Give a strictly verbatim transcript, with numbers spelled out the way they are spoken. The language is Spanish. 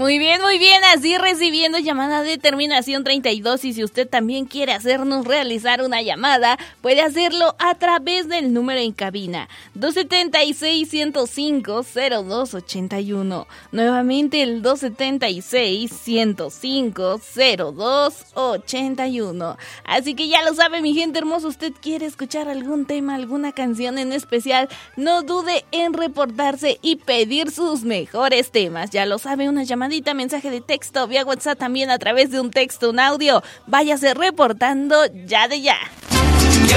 Muy bien, muy bien, así recibiendo llamada de terminación treinta y dos, y si usted también quiere hacernos realizar una llamada, puede hacerlo a través del número en cabina dos siete seis, uno cero cinco, cero dos ocho uno. Nuevamente el dos siete seis, uno cero cinco, cero dos ocho uno. Así que ya lo sabe, mi gente hermosa, usted quiere escuchar algún tema, alguna canción en especial, no dude en reportarse y pedir sus mejores temas. Ya lo sabe, una llamadita, mensaje de texto, vía WhatsApp, también a través de un texto, un audio. Váyase reportando ya de ya.